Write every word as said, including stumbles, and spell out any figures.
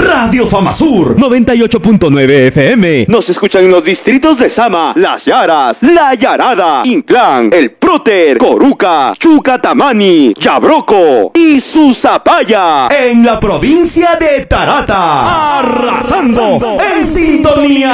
Radio Famasur noventa y ocho punto nueve F M. Nos escuchan en los distritos de Sama, Las Yaras, La Yarada, Inclán, El Próter, Coruca, Chucatamani, Yabroco y Susapaya. En la provincia de Tarata, arrasando en sintonía.